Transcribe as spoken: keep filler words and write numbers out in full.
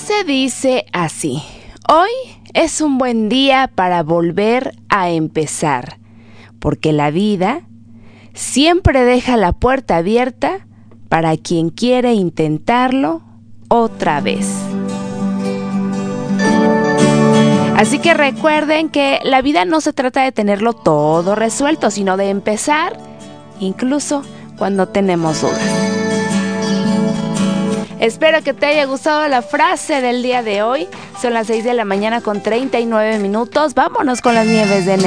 frase dice así: hoy es un buen día para volver a empezar, porque la vida siempre deja la puerta abierta para quien quiere intentarlo otra vez. Así que recuerden que la vida no se trata de tenerlo todo resuelto, sino de empezar incluso cuando tenemos dudas. Espero que te haya gustado la frase del día de hoy. Son las seis de la mañana con treinta y nueve minutos. Vámonos con las nieves de enero.